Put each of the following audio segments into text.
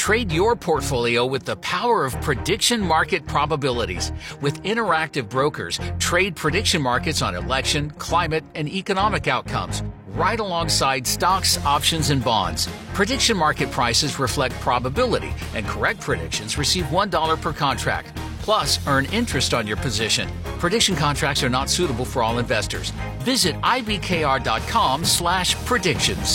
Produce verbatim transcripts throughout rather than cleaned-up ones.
Trade your portfolio with the power of prediction market probabilities. With interactive brokers, trade prediction markets on election, climate, and economic outcomes, right alongside stocks, options, and bonds. Prediction market prices reflect probability, and correct predictions receive one dollar per contract. Plus, earn interest on your position. Prediction contracts are not suitable for all investors. Visit ibkr.com slash predictions.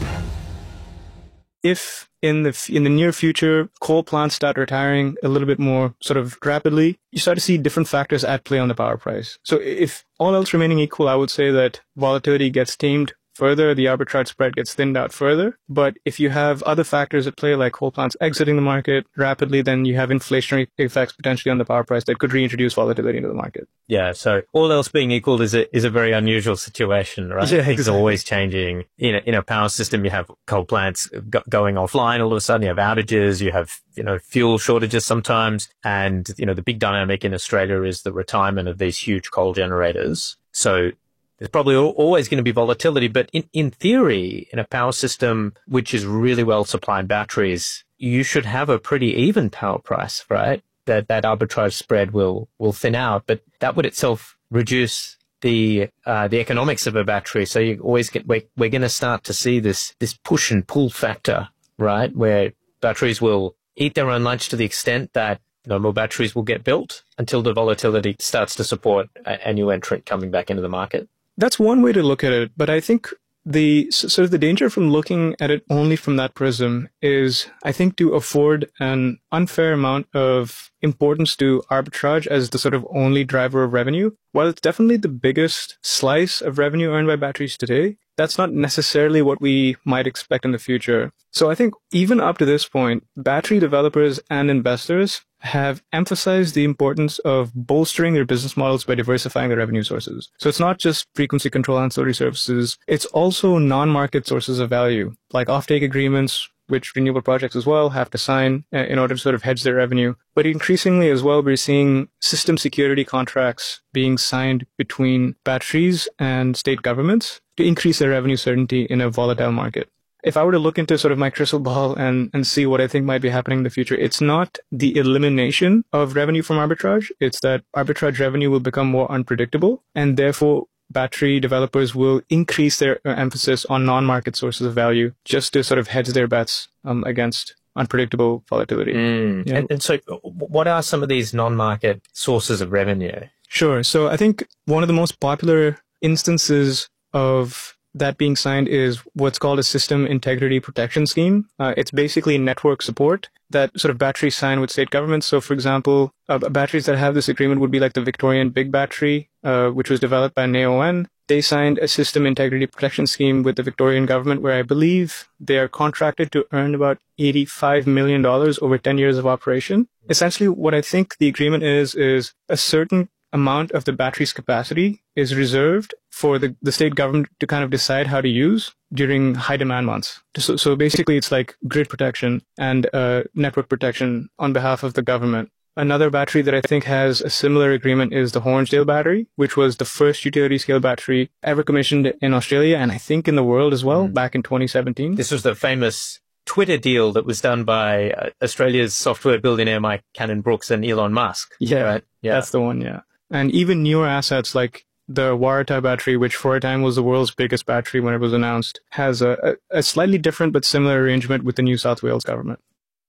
If in the in the near future, coal plants start retiring a little bit more sort of rapidly, you start to see different factors at play on the power price. So if all else remaining equal, I would say that volatility gets tamed further, the arbitrage spread gets thinned out further. But if you have other factors at play, like coal plants exiting the market rapidly, then you have inflationary effects potentially on the power price that could reintroduce volatility into the market. Yeah, so all else being equal is a, is a very unusual situation, right? Yeah, Things exactly. are always changing. In a, in a power system, you have coal plants go- going offline all of a sudden, you have outages, you have, you know, fuel shortages sometimes. And, you know, the big dynamic in Australia is the retirement of these huge coal generators. So there's probably always going to be volatility, but in, in theory, in a power system which is really well supplied batteries, you should have a pretty even power price, right? That that arbitrage spread will will thin out, but that would itself reduce the uh, the economics of a battery. So you always get we're, we're going to start to see this this push and pull factor, right? Where batteries will eat their own lunch to the extent that no more batteries will get built until the volatility starts to support a, a new entrant coming back into the market. That's one way to look at it, but I think the sort of the danger from looking at it only from that prism is, I think, to afford an unfair amount of importance to arbitrage as the sort of only driver of revenue. While it's definitely the biggest slice of revenue earned by batteries today, that's not necessarily what we might expect in the future. So I think even up to this point, battery developers and investors have emphasized the importance of bolstering their business models by diversifying their revenue sources. So it's not just frequency control ancillary services, it's also non-market sources of value, like offtake agreements, which renewable projects as well have to sign in order to sort of hedge their revenue. But increasingly as well, we're seeing system security contracts being signed between batteries and state governments to increase their revenue certainty in a volatile market. If I were to look into sort of my crystal ball and, and see what I think might be happening in the future, it's not the elimination of revenue from arbitrage. It's that arbitrage revenue will become more unpredictable, and therefore battery developers will increase their emphasis on non-market sources of value just to sort of hedge their bets um, against unpredictable volatility. Mm. Yeah. And, and so what are some of these non-market sources of revenue? Sure. So I think one of the most popular instances of that being signed is what's called a system integrity protection scheme. Uh, it's basically network support that sort of batteries sign with state governments. So, for example, uh, batteries that have this agreement would be like the Victorian Big Battery, uh, which was developed by N A O N. They signed a system integrity protection scheme with the Victorian government where I believe they are contracted to earn about eighty-five million dollars over ten years of operation. Essentially, what I think the agreement is, is a certain amount of the battery's capacity is reserved for the, the state government to kind of decide how to use during high demand months. So, so basically, it's like grid protection and uh, network protection on behalf of the government. Another battery that I think has a similar agreement is the Hornsdale battery, which was the first utility scale battery ever commissioned in Australia and I think in the world as well, mm. back in twenty seventeen. This was the famous Twitter deal that was done by uh, Australia's software billionaire Mike Cannon-Brookes and Elon Musk. Yeah, right? Yeah, that's the one, yeah. And even newer assets like the Waratah battery, which for a time was the world's biggest battery when it was announced, has a, a, a slightly different but similar arrangement with the New South Wales government.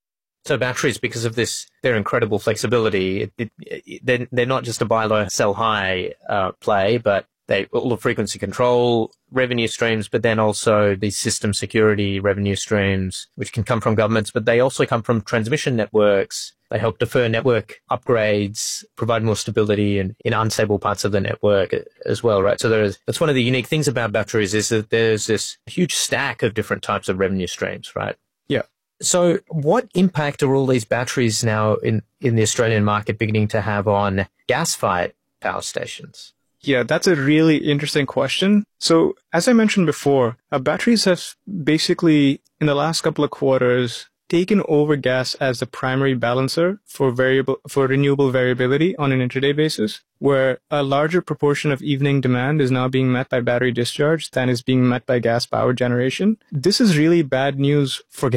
So batteries, because of this, their incredible flexibility, it, it, it, they're, they're not just a buy low, sell high uh, play, but they all the frequency control revenue streams, but then also these system security revenue streams, which can come from governments, but they also come from transmission networks. They help defer network upgrades, provide more stability in, in unstable parts of the network as well, right? So there's, that's one of the unique things about batteries is that there's this huge stack of different types of revenue streams, right? Yeah. So what impact are all these batteries now in, in the Australian market beginning to have on gas-fired power stations? Yeah, that's a really interesting question. So as I mentioned before, uh, batteries have basically in the last couple of quarters taken over gas as the primary balancer for variable for renewable variability on an intraday basis, where a larger proportion of evening demand is now being met by battery discharge than is being met by gas power generation. This is really bad news for